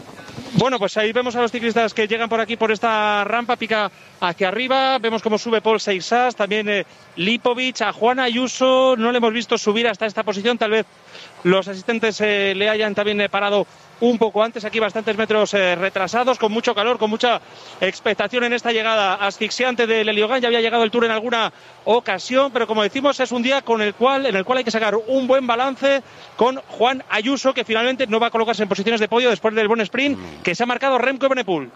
Bueno, pues ahí vemos a los ciclistas que llegan por aquí, por esta rampa, pica hacia arriba. Vemos cómo sube Paul Seisas, también eh, Lipovic, a Juan Ayuso. No le hemos visto subir hasta esta posición. Tal vez los asistentes eh, le hayan también eh, parado un poco antes. Aquí bastantes metros eh, retrasados, con mucho calor, con mucha expectación en esta llegada asfixiante del Eliogán. Ya había llegado el Tour en alguna ocasión, pero como decimos, es un día con el cual, en el cual hay que sacar un buen balance con Juan Ayuso, que finalmente no va a colocarse en posiciones de podio después del buen sprint que se ha marcado Remco Evenepoel.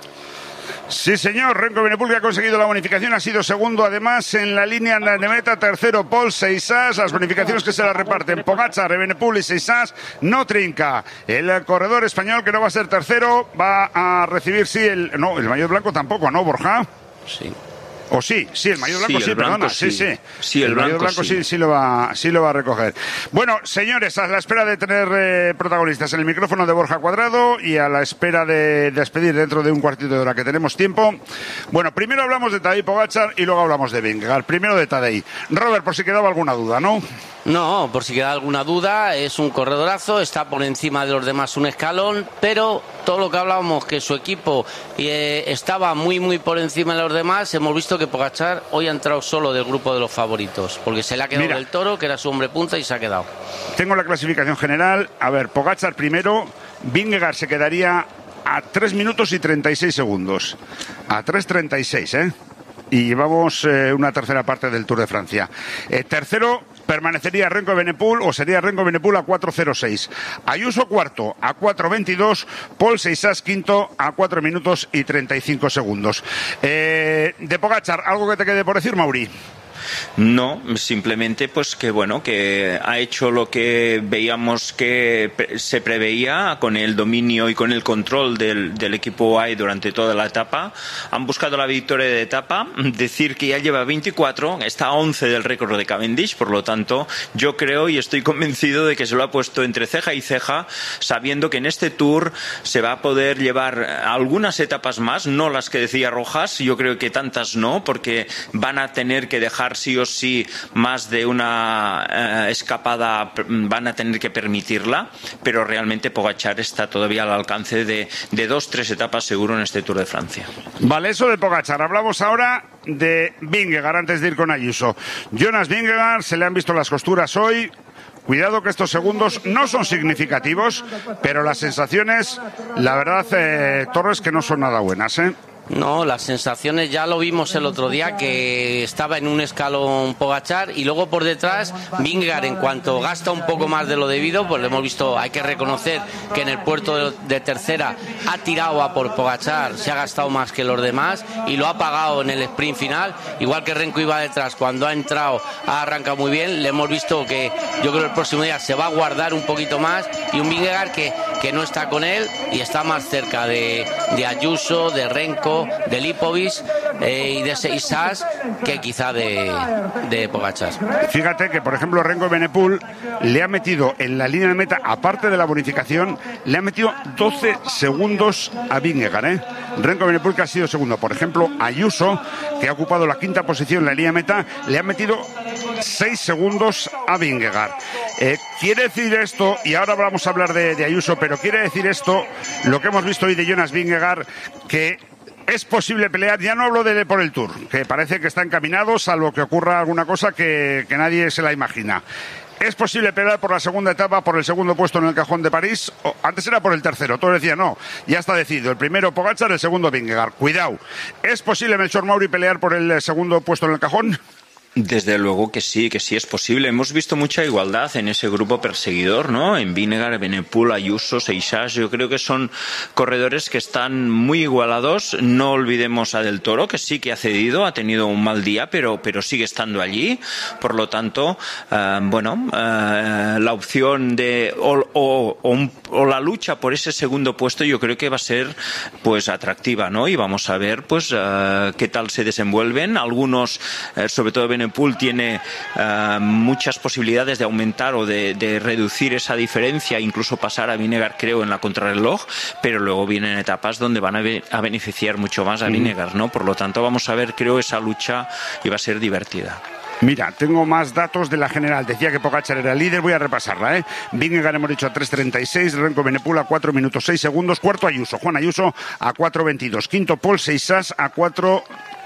Sí, señor, Remco Evenepoel, que ha conseguido la bonificación, ha sido segundo además en la línea de meta, tercero Paul Seisas. Las bonificaciones que se las reparten Pogačar, Evenepoel y Seisas no trinca. El corredor español, que no va a ser tercero, va a recibir, sí, el no, el maillot blanco tampoco, ¿no, Borja? Sí. O sí, sí, el maillot blanco sí, sí perdona, blanco, sí, sí. Sí, el, el maillot blanco sí. sí, sí lo va, sí lo va a recoger. Bueno, señores, a la espera de tener eh, protagonistas en el micrófono de Borja Cuadrado y a la espera de despedir dentro de un cuartito de hora que tenemos tiempo. Bueno, primero hablamos de Tadej Pogačar y luego hablamos de Vingegaard. Primero de Tadej. Robert, por si quedaba alguna duda, ¿no? No, por si queda alguna duda, es un corredorazo, está por encima de los demás un escalón, pero todo lo que hablábamos, que su equipo eh, estaba muy, muy por encima de los demás, hemos visto que Pogačar hoy ha entrado solo del grupo de los favoritos, porque se le ha quedado Mira, del Toro, que era su hombre punta, y se ha quedado. Tengo la clasificación general. A ver, Pogačar primero, Vingegaard se quedaría a tres minutos y treinta y seis segundos. A tres treinta y seis, ¿eh? Y llevamos eh, una tercera parte del Tour de Francia. Eh, tercero permanecería Remco Evenepoel, o sería Remco Evenepoel a cuatro cero seis. Ayuso cuarto a cuatro veintidós. Paul Seisas quinto a cuatro minutos y treinta y cinco segundos. Eh, de Pogačar, ¿algo que te quede por decir, Mauri? No, simplemente pues que bueno, que ha hecho lo que veíamos que se preveía, con el dominio y con el control del, del equipo A E durante toda la etapa. Han buscado la victoria de etapa. Decir que ya lleva veinticuatro, está a once del récord de Cavendish, por lo tanto yo creo y estoy convencido de que se lo ha puesto entre ceja y ceja, sabiendo que en este Tour se va a poder llevar algunas etapas más, no las que decía Rojas, yo creo que tantas no, porque van a tener que dejar sí o sí más de una eh, escapada, van a tener que permitirla, pero realmente Pogačar está todavía al alcance de, de dos, tres etapas seguro en este Tour de Francia. Vale, eso de Pogačar. Hablamos ahora de Vingegaard antes de ir con Ayuso. Jonas Vingegaard, se le han visto las costuras hoy. Cuidado que estos segundos no son significativos, pero las sensaciones, la verdad, eh, Torres, que no son nada buenas, ¿eh? No, las sensaciones ya lo vimos el otro día, que estaba en un escalón Pogačar y luego por detrás Vingegaard, en cuanto gasta un poco más de lo debido, pues lo hemos visto, hay que reconocer que en el puerto de, de tercera ha tirado a por Pogačar, se ha gastado más que los demás y lo ha pagado en el sprint final, igual que Renko iba detrás, cuando ha entrado ha arrancado muy bien, le hemos visto que yo creo que el próximo día se va a guardar un poquito más, y un Vingegaard que, que no está con él y está más cerca de, de Ayuso, de Renko, de Lipovic eh, y de Seisas que quizá de, de Pogačar. Fíjate que, por ejemplo, Renko Evenepoel le ha metido en la línea de meta, aparte de la bonificación, le ha metido doce segundos a Vingegaard, ¿eh? Renko Evenepoel, que ha sido segundo. Por ejemplo, Ayuso, que ha ocupado la quinta posición en la línea de meta, le ha metido seis segundos a Vingegaard. Eh, quiere decir esto, y ahora vamos a hablar de, de Ayuso, pero quiere decir esto lo que hemos visto hoy de Jonas Vingegaard, que es posible pelear, ya no hablo de por el Tour, que parece que está encaminado, salvo que ocurra alguna cosa que, que nadie se la imagina. ¿Es posible pelear por la segunda etapa, por el segundo puesto en el cajón de París? O, antes era por el tercero, todo decía no, ya está decidido. El primero Pogačar, el segundo Vingegaard. Cuidado. ¿Es posible, Melchor Mauri, pelear por el segundo puesto en el cajón? Desde luego que sí, que sí es posible. Hemos visto mucha igualdad en ese grupo perseguidor, ¿no? En Vingegaard, Evenepoel, Ayuso, Seisas. Yo creo que son corredores que están muy igualados. No olvidemos a Del Toro, que sí que ha cedido, ha tenido un mal día, pero, pero sigue estando allí. Por lo tanto, uh, bueno, uh, la opción de o, o, o, un, o la lucha por ese segundo puesto, yo creo que va a ser, pues, atractiva, ¿no? Y vamos a ver, pues, uh, qué tal se desenvuelven. Algunos, uh, sobre todo Evenepoel, tiene uh, muchas posibilidades de aumentar o de, de reducir esa diferencia, incluso pasar a Vingegaard, creo, en la contrarreloj, pero luego vienen etapas donde van a, be- a beneficiar mucho más a Vingegaard, ¿no? Por lo tanto, vamos a ver, creo, esa lucha y va a ser divertida. Mira, tengo más datos de la general. Decía que Pogačar era el líder, voy a repasarla, ¿eh? Vingegaard hemos dicho a tres treinta y seis, Renko Evenepoel a cuatro minutos seis segundos, cuarto Ayuso, Juan Ayuso a cuatro veintidós, quinto Paul Seisas a cuatro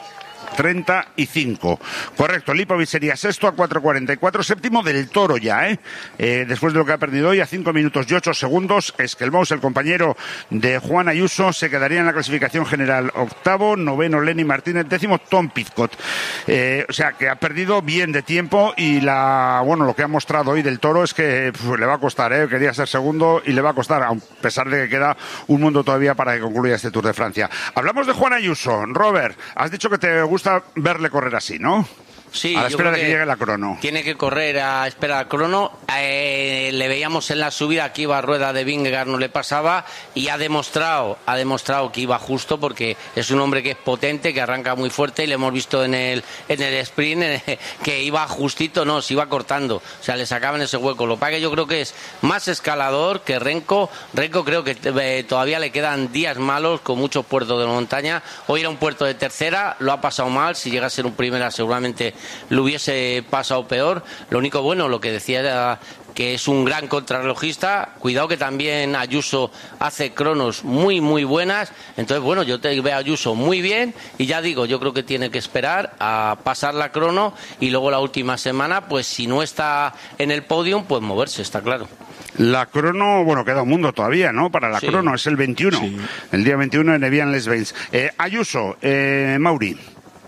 treinta y cinco. Correcto, Lipovic sería sexto a cuatro cuarenta y cuatro, séptimo Del Toro ya, ¿eh? Eh, después de lo que ha perdido hoy a cinco minutos y ocho segundos. Esquelmous, el compañero de Juan Ayuso, se quedaría en la clasificación general octavo, noveno Lenny Martínez, décimo Tom Pidcock. Eh, o sea que ha perdido bien de tiempo y la, bueno, lo que ha mostrado hoy Del Toro es que pf, le va a costar, ¿eh? Quería ser segundo y le va a costar, a pesar de que queda un mundo todavía para que concluya este Tour de Francia. Hablamos de Juan Ayuso. Robert, has dicho que te gusta verle correr así, ¿no? Sí, a la espera de que, que llegue la crono. Tiene que correr a espera del crono. Eh, le veíamos en la subida que iba a rueda de Vingegaard, no le pasaba, y ha demostrado, ha demostrado que iba justo, porque es un hombre que es potente, que arranca muy fuerte, y le hemos visto en el en el sprint en el, que iba justito, no, se iba cortando, o sea, le sacaban ese hueco. Lo que pasa que yo creo que es más escalador que Renko. Renko creo que eh, todavía le quedan días malos con muchos puertos de montaña. Hoy era un puerto de tercera, lo ha pasado mal. Si llega a ser un primera, seguramente lo hubiese pasado peor. Lo único bueno, lo que decía era que es un gran contrarrelojista. Cuidado que también Ayuso hace cronos muy muy buenas. Entonces, bueno, yo te veo a Ayuso muy bien, y ya digo, yo creo que tiene que esperar a pasar la crono y luego la última semana, pues si no está en el podium, pues moverse, está claro. La crono, bueno, queda un mundo todavía, ¿no? Para la sí. crono, es el veintiuno. Sí. El día veintiuno en Evian-les-Bains. Eh, Ayuso, eh, Mauri.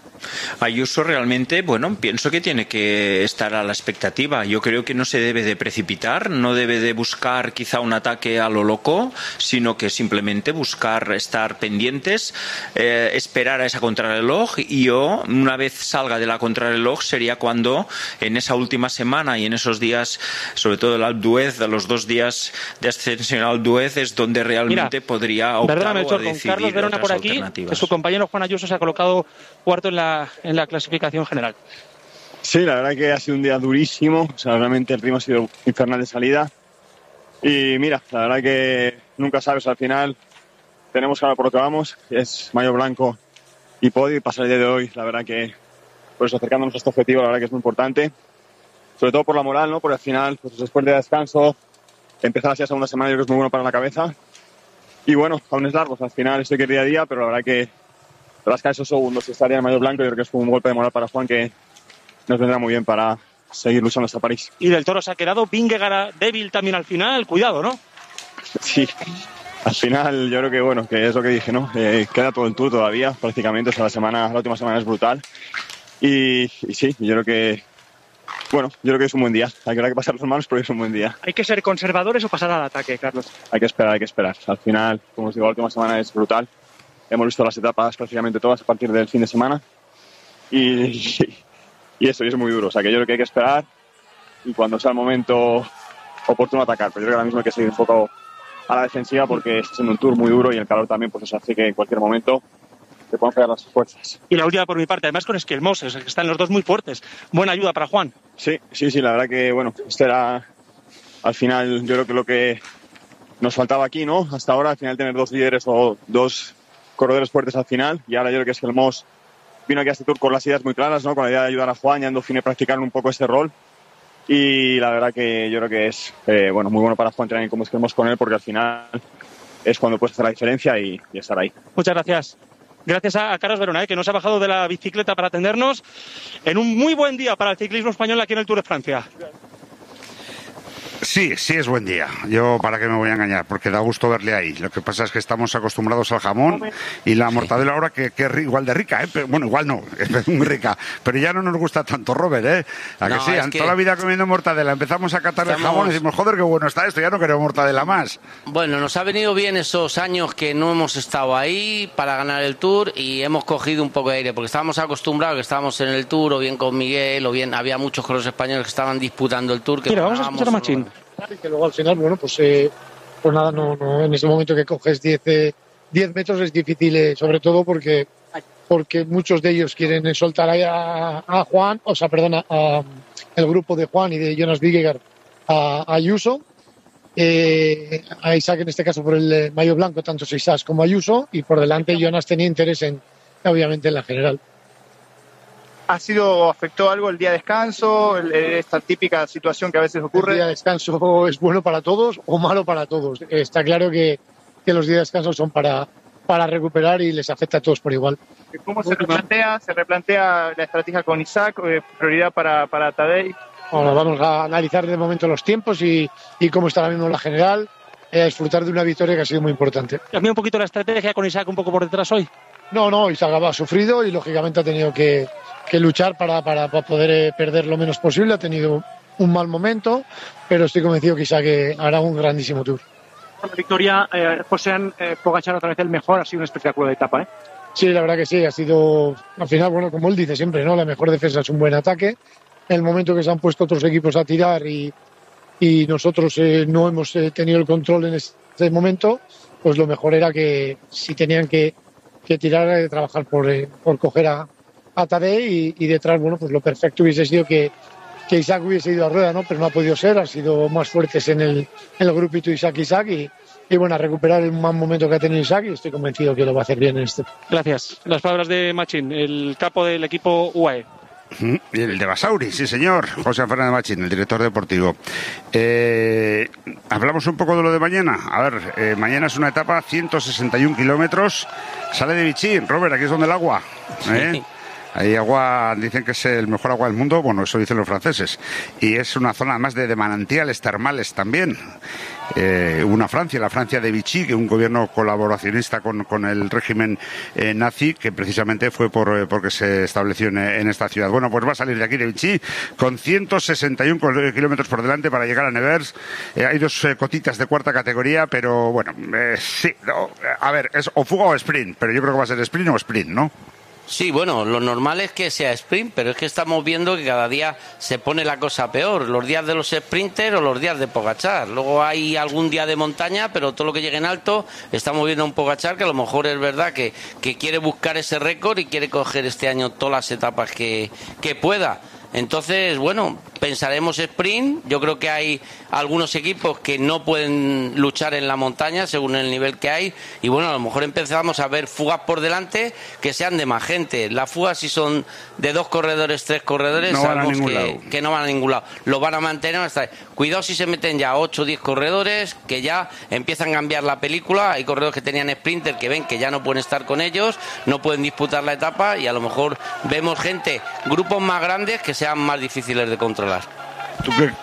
Ayuso realmente, bueno, pienso que tiene que estar a la expectativa. Yo creo que no se debe de precipitar, no debe de buscar quizá un ataque a lo loco, sino que simplemente buscar estar pendientes, eh, esperar a esa contrarreloj, y yo, una vez salga de la contrarreloj, sería cuando en esa última semana y en esos días, sobre todo el Alpe d'Huez, los dos días de ascensión al Alpe d'Huez, es donde realmente Mira, podría optar perdóname, o a decidir con Carlos Verona por aquí, que su compañero Juan Ayuso se ha colocado cuarto en la en la clasificación general. Sí, la verdad que ha sido un día durísimo, o sea, realmente el ritmo ha sido infernal de salida, y mira, la verdad que nunca sabes, al final tenemos claro por lo que vamos, es maillot blanco y podio, y pasar el día de hoy, la verdad que pues acercándonos a este objetivo, la verdad que es muy importante, sobre todo por la moral, ¿no? Porque al final, pues después de descanso, empezar así la segunda semana, yo creo que es muy bueno para la cabeza, y bueno, aún es largo, o sea, al final estoy que día a día, pero la verdad que rascar esos segundos y estaría en maillot blanco, yo creo que es un golpe de moral para Juan que nos vendrá muy bien para seguir luchando hasta París. Y Del Toro se ha quedado, Vingegaard débil también al final, cuidado, ¿no? Sí, Al final, yo creo que, bueno, que es lo que dije, ¿no? Eh, queda todo el Tour todavía, prácticamente, o sea, la semana, la última semana es brutal. Y, y sí, yo creo que, bueno, yo creo que es un buen día. Hay que, hay que pasar las manos porque es un buen día. ¿Hay que ser conservadores o pasar al ataque, Carlos? Hay que esperar, hay que esperar. Al final, como os digo, la última semana es brutal. Hemos visto las etapas prácticamente todas a partir del fin de semana. Y, y, y eso, y es muy duro. O sea, que yo creo que hay que esperar y cuando sea el momento oportuno atacar. Pero yo creo que ahora mismo hay que seguir un poco a la defensiva porque está siendo un Tour muy duro y el calor también pues eso hace que en cualquier momento te puedan fallar las fuerzas. Y la última por mi parte, además con Esquelmos, es que están los dos muy fuertes. Buena ayuda para Juan. Sí, sí, sí, la verdad que, bueno, este era al final, yo creo que lo que nos faltaba aquí, ¿no? Hasta ahora, al final tener dos líderes o dos corredores fuertes al final, y ahora yo creo que Esquelmos vino aquí a este Tour con las ideas muy claras, ¿no? Con la idea de ayudar a Juan y a Dauphiné practicar un poco ese rol. Y la verdad que yo creo que es eh, bueno, muy bueno para Juan tener como Esquelmos con él porque al final es cuando puedes hacer la diferencia y, y estar ahí. Muchas gracias. Gracias a Carlos Verona, ¿eh? que nos ha bajado de la bicicleta para atendernos en un muy buen día para el ciclismo español aquí en el Tour de Francia. Sí, sí es buen día. Yo, ¿para qué me voy a engañar? Porque da gusto verle ahí. Lo que pasa es que estamos acostumbrados al jamón y la mortadela ahora que, que es igual de rica, ¿eh? Pero, bueno, igual no, es muy rica. Pero ya no nos gusta tanto, Robert, ¿eh? ¿A No, que sí? es que Toda la vida comiendo mortadela. Empezamos a catar estamos... el jamón y decimos, joder, qué bueno está esto, ya no queremos mortadela más. Bueno, nos ha venido bien esos años que no hemos estado ahí para ganar el Tour y hemos cogido un poco de aire, porque estábamos acostumbrados que estábamos en el Tour, o bien con Miguel, o bien había muchos corredores españoles que estaban disputando el Tour. Que Mira, vamos a escuchar a Machín. Y que luego al final, bueno, pues, eh, pues nada, no, no, en ese momento que coges diez eh, metros es difícil, eh, sobre todo porque, porque muchos de ellos quieren soltar a, a Juan, o sea, perdona, a, el grupo de Juan y de Jonas Vingegaard a, a Ayuso, eh, a Isaac en este caso por el eh, maillot blanco, tanto Isaac como Ayuso, y por delante Jonas tenía interés en, obviamente, en la general. ¿Ha sido, afectó algo el día de descanso, esta típica situación que a veces ocurre? El día de descanso es bueno para todos o malo para todos. Está claro que, que los días de descanso son para, para recuperar y les afecta a todos por igual. ¿Cómo se replantea, se replantea la estrategia con Isaac, prioridad para, para Tadej? Bueno, vamos a analizar de momento los tiempos y, y cómo está ahora mismo la general, eh, a disfrutar de una victoria que ha sido muy importante. ¿Cambia un poquito la estrategia con Isaac un poco por detrás hoy? No, no, Isaac ha sufrido y lógicamente ha tenido que que luchar para, para, para poder eh, perder lo menos posible. Ha tenido un mal momento, pero estoy convencido que Isaac hará un grandísimo Tour. La victoria, eh, José eh, Pogačar otra vez el mejor, ha sido un espectáculo de etapa, ¿eh? Sí, la verdad que sí, ha sido, al final, bueno, como él dice siempre, ¿no? La mejor defensa es un buen ataque. En el momento que se han puesto otros equipos a tirar y, y nosotros eh, no hemos eh, tenido el control en este momento, pues lo mejor era que si tenían que, que tirar, eh, trabajar por, eh, por coger a a Tadej y, y detrás, bueno, pues lo perfecto hubiese sido que, que Isaac hubiese ido a rueda, ¿no? Pero no ha podido ser, han sido más fuertes en el, en el grupito Isaac Isaac y, y bueno, a recuperar el mal momento que ha tenido Isaac y estoy convencido que lo va a hacer bien en este. Gracias. Las palabras de Machín, el capo del equipo U A E. El de Basauri, sí señor, José Fernández Machín, el director deportivo. Eh, hablamos un poco de lo de mañana. A ver, eh, mañana es una etapa ciento sesenta y un kilómetros, sale de Vichy. Robert, aquí es donde el agua, ¿eh? Sí. Hay agua, dicen que es el mejor agua del mundo, bueno, eso dicen los franceses. Y es una zona además de, de manantiales termales también. Eh, una Francia, la Francia de Vichy, que un gobierno colaboracionista con, con el régimen eh, nazi, que precisamente fue por eh, porque se estableció en, en esta ciudad. Bueno, pues va a salir de aquí de Vichy con ciento sesenta y un kilómetros por delante para llegar a Nevers. Eh, hay dos eh, cotitas de cuarta categoría, pero bueno, eh, sí, no, a ver, es o fuga o sprint, pero yo creo que va a ser sprint o sprint, ¿no? Sí, bueno, lo normal es que sea sprint, pero es que estamos viendo que cada día se pone la cosa peor. Los días de los sprinters o los días de Pogačar. Luego hay algún día de montaña, pero todo lo que llegue en alto, estamos viendo a un Pogačar que a lo mejor es verdad que, que quiere buscar ese récord y quiere coger este año todas las etapas que, que pueda. Entonces, bueno, pensaremos sprint. Yo creo que hay algunos equipos que no pueden luchar en la montaña según el nivel que hay. Y bueno, a lo mejor empezamos a ver fugas por delante que sean de más gente. Las fugas, si son de dos corredores, tres corredores, no sabemos van que, que no van a ningún lado. Lo van a mantener hasta. Cuidado si se meten ya ocho o diez corredores que ya empiezan a cambiar la película. Hay corredores que tenían sprinter que ven que ya no pueden estar con ellos, no pueden disputar la etapa y a lo mejor vemos gente, grupos más grandes que sean más difíciles de controlar. ¿Tú qué,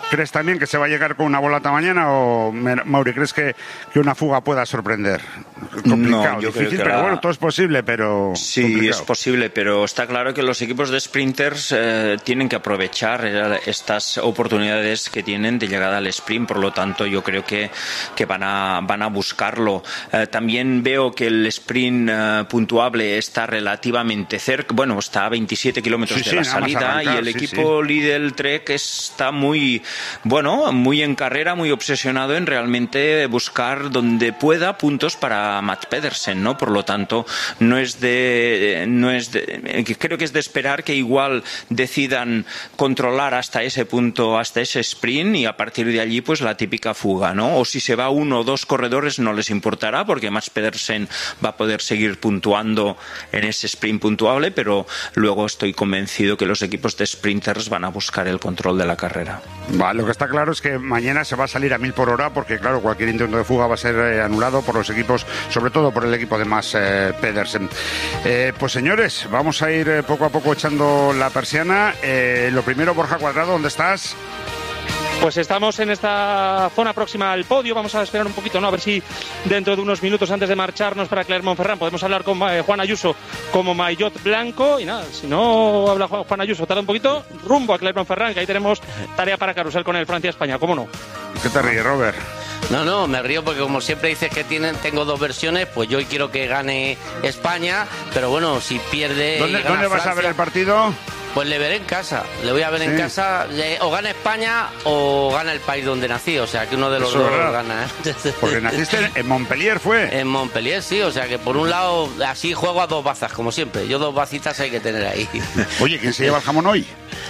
¿Crees también que se va a llegar con una volata mañana o, Mauri, crees que, que una fuga pueda sorprender? Complicado, no, yo difícil, creo que pero la... bueno, todo es posible, pero Sí, complicado. es posible, pero está claro que los equipos de sprinters eh, tienen que aprovechar eh, estas oportunidades que tienen de llegada al sprint, por lo tanto yo creo que, que van, a, van a buscarlo. Eh, también veo que el sprint eh, puntuable está relativamente cerca, bueno, está a veintisiete kilómetros Sí, de sí, la nada más salida arrancar, y el sí, equipo sí. Lidl Trek está muy, bueno, muy en carrera, muy obsesionado en realmente buscar donde pueda puntos para Mats Pedersen, ¿no? Por lo tanto, no es de, no es de, creo que es de esperar que igual decidan controlar hasta ese punto, hasta ese sprint y a partir de allí, pues la típica fuga, ¿no? O si se va uno o dos corredores no les importará porque Mats Pedersen va a poder seguir puntuando en ese sprint puntuable, pero luego estoy convencido que los equipos de sprinters van a buscar el control de la carrera. Vale, lo que está claro es que mañana se va a salir a mil por hora porque, claro, cualquier intento de fuga va a ser eh, anulado por los equipos, sobre todo por el equipo de Mats eh, Pedersen. Eh, pues señores, vamos a ir eh, poco a poco echando la persiana. Eh, lo primero, Borja Cuadrado, ¿dónde estás? Pues estamos en esta zona próxima al podio. Vamos a esperar un poquito, ¿no? A ver si dentro de unos minutos antes de marcharnos para Clermont-Ferrand podemos hablar con eh, Juan Ayuso como maillot blanco. Y nada, si no habla Juan, Juan Ayuso, tarda un poquito, rumbo a Clermont-Ferrand, que ahí tenemos tarea para carrusel con el Francia-España. ¿Cómo no? ¿Qué te ríes, Robert? No, no, me río porque como siempre dices que tienen, tengo dos versiones, pues yo hoy quiero que gane España, pero bueno, si pierde... ¿Dónde, y gana ¿dónde vas Francia, a ver el partido? Pues le veré en casa, le voy a ver Sí. en casa, eh, o gana España o gana el país donde nací, o sea que uno de los Eso es dos verdad. gana. Porque naciste en Montpellier, ¿fue? En Montpellier, sí, o sea que por un lado así juego a dos bazas, como siempre, yo dos bacitas hay que tener ahí. Oye, ¿quién se lleva el jamón hoy?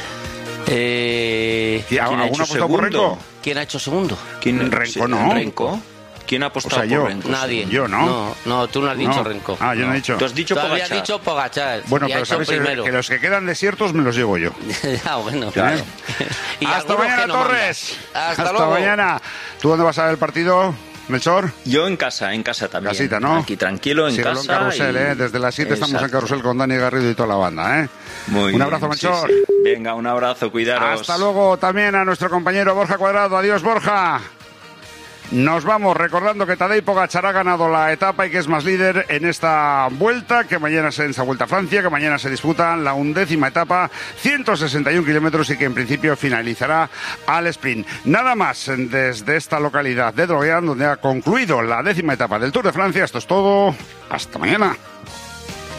Eh, ¿Quién ha- ¿Alguna ha apostado por Renko? ¿Quién ha hecho segundo? ¿Quién? Renko no. ¿Renko? ¿Quién ha apostado O sea, yo. por Renko? Nadie. Yo, ¿no? No, no, tú no has dicho No. Renko. Ah, yo no he dicho. Tú has dicho Tú habías Pogačar. dicho Pogačar. Bueno, y ha pero hecho sabes que, primero. que los que quedan desiertos me los llevo yo. Ah, bueno, Claro. Y Hasta algunos mañana, que no Torres. mandan. Hasta luego. mañana. ¿Tú dónde vas a ver el partido, Melchor? Yo en casa, en casa también. Casita, ¿no? Aquí tranquilo, en Síguelo casa. en Carrusel, y- ¿eh? Desde las siete estamos en Exacto. Carrusel con Dani Garrido y toda la banda, ¿eh? Muy Un bien, abrazo, sí, Melchor. sí. Venga, un abrazo, cuidaros. Hasta luego también a nuestro compañero Borja Cuadrado. Adiós, Borja. Nos vamos recordando que Tadej Pogačar ha ganado la etapa y que es más líder en esta vuelta, que mañana se en esta vuelta a Francia, que mañana se disputa la undécima etapa, ciento sesenta y un kilómetros y que en principio finalizará al sprint. Nada más desde esta localidad de Droguean, donde ha concluido la décima etapa del Tour de Francia. Esto es todo. Hasta mañana.